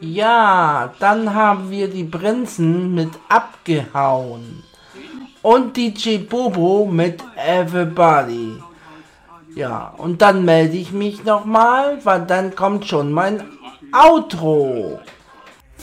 Ja, dann haben wir die Prinzen mit Abgehauen. Und DJ Bobo mit Everybody. Ja, und dann melde ich mich nochmal, weil dann kommt schon mein Outro.